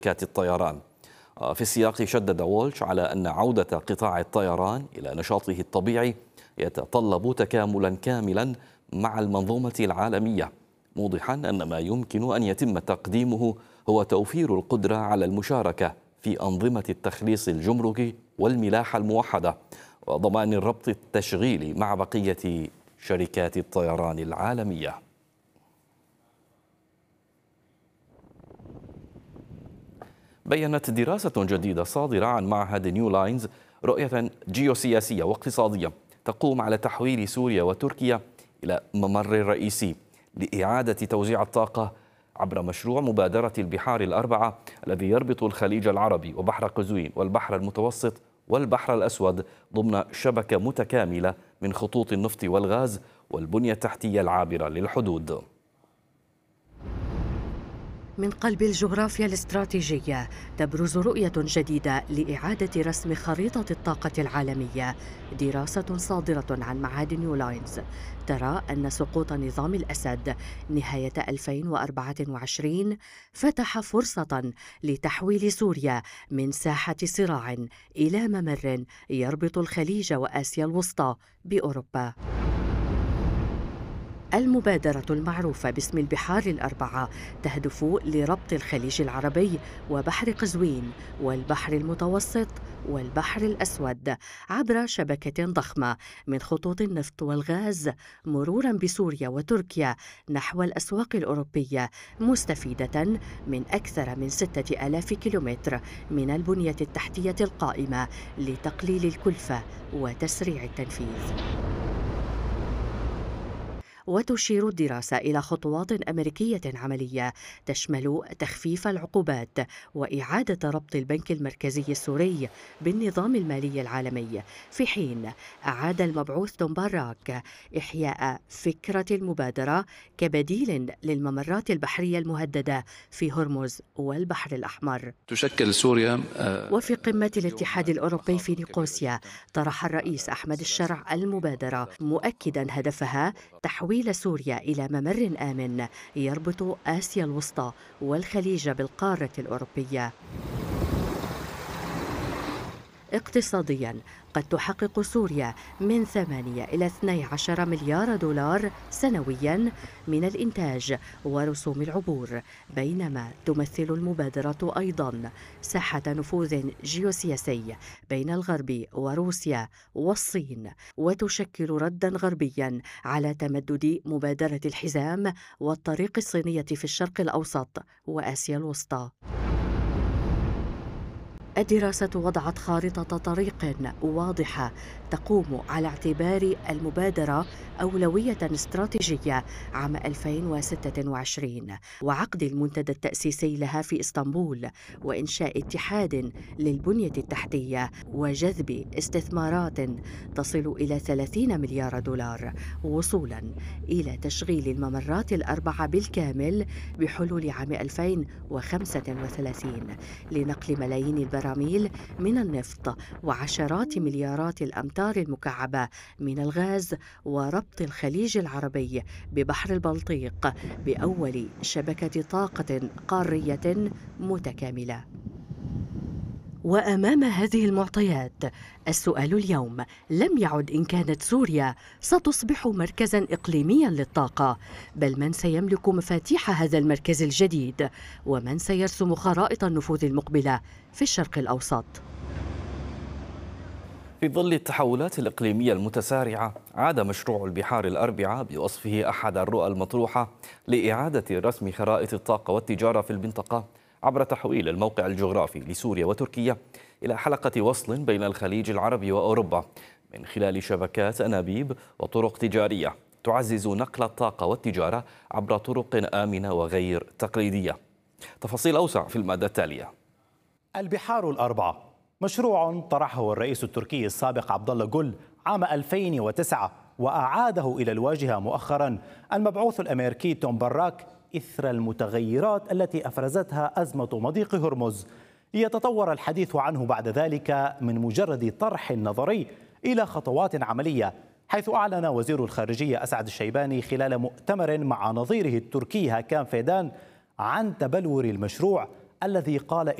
شركات الطيران. في السياق شدد وولش على أن عودة قطاع الطيران إلى نشاطه الطبيعي يتطلب تكاملا كاملا مع المنظومة العالمية، موضحا أن ما يمكن أن يتم تقديمه هو توفير القدرة على المشاركة في أنظمة التخليص الجمركي والملاحة الموحدة وضمان الربط التشغيلي مع بقية شركات الطيران العالمية. بيّنت دراسة جديدة صادرة عن معهد نيو لاينز رؤية جيوسياسية واقتصادية تقوم على تحويل سوريا وتركيا إلى ممر رئيسي لإعادة توزيع الطاقة عبر مشروع مبادرة البحار الأربعة الذي يربط الخليج العربي وبحر قزوين والبحر المتوسط والبحر الأسود ضمن شبكة متكاملة من خطوط النفط والغاز والبنية التحتية العابرة للحدود. من قلب الجغرافيا الاستراتيجية تبرز رؤية جديدة لإعادة رسم خريطة الطاقة العالمية. دراسة صادرة عن معهد نيو لاينز ترى أن سقوط نظام الأسد نهاية 2024 فتح فرصة لتحويل سوريا من ساحة صراع إلى ممر يربط الخليج وآسيا الوسطى بأوروبا. المبادرة المعروفة باسم البحار الأربعة تهدف لربط الخليج العربي وبحر قزوين والبحر المتوسط والبحر الأسود عبر شبكة ضخمة من خطوط النفط والغاز مرورا بسوريا وتركيا نحو الأسواق الأوروبية، مستفيدة من أكثر من 6000 كيلومتر من البنية التحتية القائمة لتقليل الكلفة وتسريع التنفيذ. وتشير الدراسة إلى خطوات أمريكية عملية تشمل تخفيف العقوبات وإعادة ربط البنك المركزي السوري بالنظام المالي العالمي، في حين أعاد المبعوث توم باراك إحياء فكرة المبادرة كبديل للممرات البحرية المهددة في هرمز والبحر الأحمر. تشكل سوريا وفي قمة الاتحاد الأوروبي في نيقوسيا طرح الرئيس أحمد الشرع المبادرة مؤكدا هدفها تحويل سوريا إلى ممر آمن يربط آسيا الوسطى والخليج بالقارة الأوروبية. اقتصادياً قد تحقق سوريا من 8 إلى 12 مليار دولار سنوياً من الإنتاج ورسوم العبور، بينما تمثل المبادرة أيضاً ساحة نفوذ جيوسياسي بين الغرب وروسيا والصين، وتشكل رداً غربياً على تمدد مبادرة الحزام والطريق الصينية في الشرق الأوسط وآسيا الوسطى. الدراسة وضعت خارطة طريق واضحة تقوم على اعتبار المبادرة أولوية استراتيجية عام 2026 وعقد المنتدى التأسيسي لها في إسطنبول وإنشاء اتحاد للبنية التحتية وجذب استثمارات تصل إلى 30 مليار دولار وصولا إلى تشغيل الممرات الأربعة بالكامل بحلول عام 2035 لنقل ملايين البراميل من النفط وعشرات مليارات الأمتار المكعبة من الغاز وربط الخليج العربي ببحر البلطيق بأول شبكة طاقة قارية متكاملة. وأمام هذه المعطيات السؤال اليوم لم يعد إن كانت سوريا ستصبح مركزاً إقليمياً للطاقة، بل من سيملك مفاتيح هذا المركز الجديد ومن سيرسم خرائط النفوذ المقبلة في الشرق الأوسط. في ظل التحولات الإقليمية المتسارعة، عاد مشروع البحار الأربعة بوصفه أحد الرؤى المطروحة لإعادة رسم خرائط الطاقة والتجارة في المنطقة عبر تحويل الموقع الجغرافي لسوريا وتركيا إلى حلقة وصل بين الخليج العربي وأوروبا من خلال شبكات أنابيب وطرق تجارية تعزز نقل الطاقة والتجارة عبر طرق آمنة وغير تقليدية. تفاصيل أوسع في المادة التالية. البحار الأربعة مشروع طرحه الرئيس التركي السابق عبد الله جول عام 2009 وأعاده إلى الواجهة مؤخرا المبعوث الأمريكي توم باراك إثر المتغيرات التي أفرزتها أزمة مضيق هرمز، ليتطور الحديث عنه بعد ذلك من مجرد طرح نظري إلى خطوات عملية، حيث أعلن وزير الخارجية أسعد الشيباني خلال مؤتمر مع نظيره التركي هاكان فيدان عن تبلور المشروع الذي قال